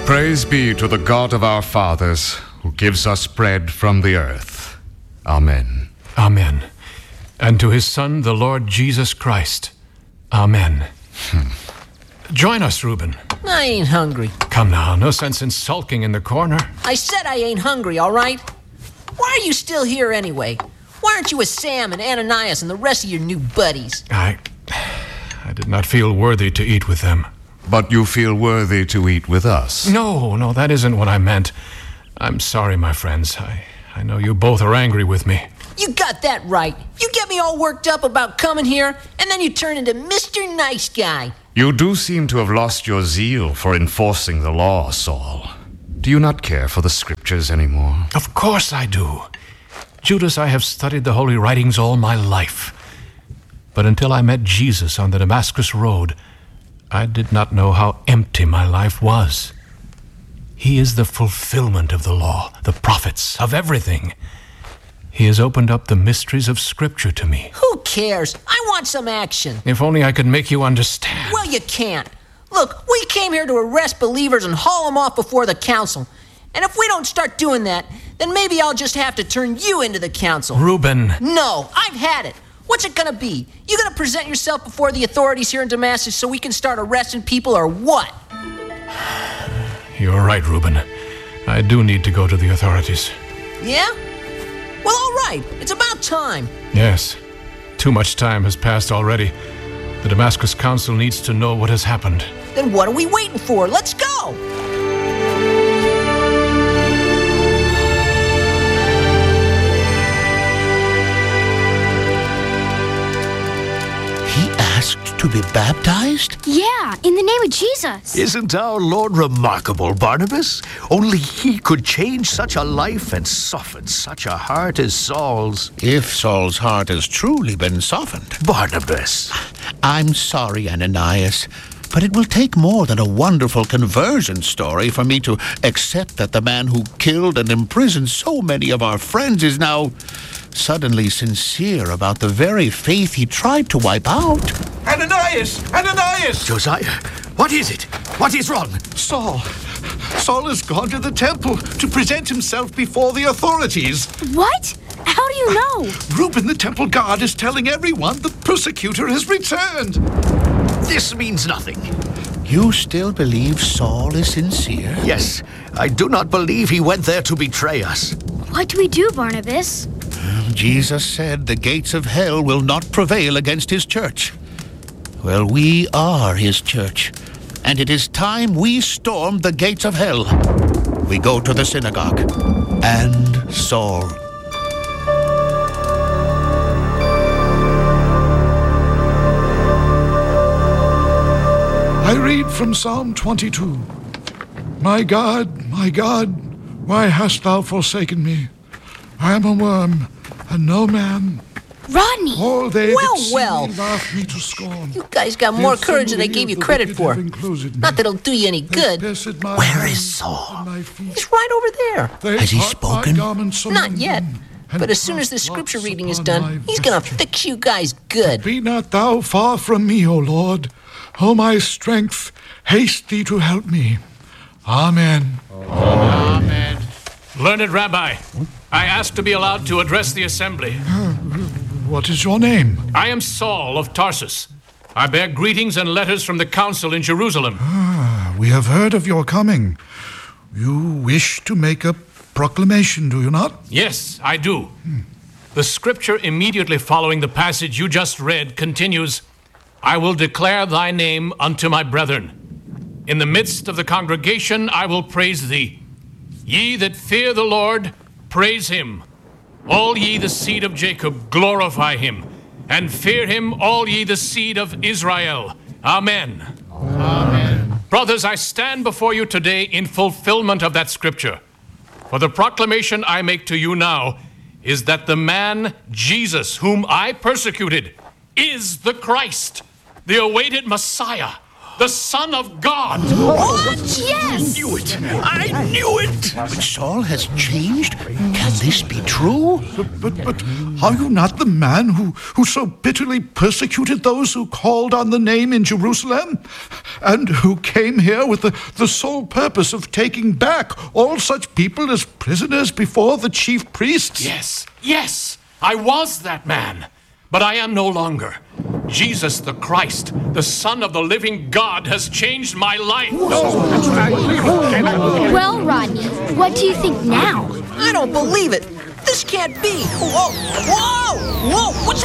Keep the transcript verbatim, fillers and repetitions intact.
Praise be to the God of our fathers, who gives us bread from the earth. Amen. Amen. And to his Son, the Lord Jesus Christ. Amen. Hmm. Join us, Reuben. I ain't hungry. Come now, no sense in sulking in the corner. I said I ain't hungry, all right? Why are you still here anyway? Why aren't you with Sam and Ananias and the rest of your new buddies? I... I did not feel worthy to eat with them. But you feel worthy to eat with us? No, no, that isn't what I meant. I'm sorry, my friends. I, I know you both are angry with me. You got that right. You get me all worked up about coming here, and then you turn into Mister Nice Guy. You do seem to have lost your zeal for enforcing the law, Saul. Do you not care for the scriptures anymore? Of course I do. Judas, I have studied the holy writings all my life. But until I met Jesus on the Damascus road, I did not know how empty my life was. He is the fulfillment of the law, the prophets, of everything. He has opened up the mysteries of Scripture to me. Who cares? I want some action. If only I could make you understand. Well, you can't. Look, we came here to arrest believers and haul them off before the council. And if we don't start doing that, then maybe I'll just have to turn you into the council. Reuben. No, I've had it. What's it gonna be? You gonna present yourself before the authorities here in Damascus so we can start arresting people, or what? You're right, Reuben. I do need to go to the authorities. Yeah? Well, all right. It's about time. Yes. Too much time has passed already. The Damascus Council needs to know what has happened. Then what are we waiting for? Let's go! He asked to be baptized? Yeah, in the name of Jesus. Isn't our Lord remarkable, Barnabas? Only he could change such a life and soften such a heart as Saul's. If Saul's heart has truly been softened. Barnabas. I'm sorry, Ananias, but it will take more than a wonderful conversion story for me to accept that the man who killed and imprisoned so many of our friends is now suddenly sincere about the very faith he tried to wipe out. Ananias! Ananias! Josiah, what is it? What is wrong? Saul. Saul has gone to the temple to present himself before the authorities. What? How do you know? Reuben, the temple guard, is telling everyone the persecutor has returned. This means nothing. You still believe Saul is sincere? Yes, I do not believe he went there to betray us. What do we do, Barnabas? Jesus said the gates of hell will not prevail against his church. Well, we are his church, and it is time we stormed the gates of hell. We go to the synagogue and Saul. I read from Psalm twenty-two. My God, my God, why hast thou forsaken me? I am a worm, and no man. Rodney! All they Well, that see well. me laugh me to scorn. You guys got more courage than I gave you credit for. Not that it'll do you any good. Where is Saul? He's right over there. Has he spoken? Not yet. But as soon as the scripture reading is done, he's gonna fix you guys good. Be not thou far from me, O Lord. O my strength, haste thee to help me. Amen. Amen. Learned Rabbi, I ask to be allowed to address the assembly. What is your name? I am Saul of Tarsus. I bear greetings and letters from the council in Jerusalem. Ah, we have heard of your coming. You wish to make a proclamation, do you not? Yes, I do. Hmm. The scripture immediately following the passage you just read continues, I will declare thy name unto my brethren. In the midst of the congregation I will praise thee. Ye that fear the Lord, praise him. All ye the seed of Jacob, glorify him. And fear him, all ye the seed of Israel. Amen. Amen. Brothers, I stand before you today in fulfillment of that scripture. For the proclamation I make to you now is that the man, Jesus, whom I persecuted, is the Christ, the awaited Messiah. the Son of God. What? Yes! Knew it! I knew it! But Saul has changed? Can this be true? But, but, but are you not the man who, who so bitterly persecuted those who called on the name in Jerusalem? And who came here with the, the sole purpose of taking back all such people as prisoners before the chief priests? Yes, yes, I was that man, but I am no longer. Jesus the Christ, the Son of the living God, has changed my life. Well, Rodney, what do you think now? I don't believe it. This can't be. Whoa, whoa, whoa, what's